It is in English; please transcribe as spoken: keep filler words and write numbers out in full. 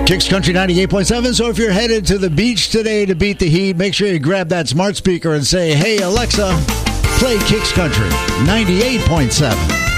Kicks Country ninety-eight point seven. So if you're headed to the beach today to beat the heat, make sure you grab that smart speaker and say, hey, Alexa, play Kicks Country ninety-eight point seven.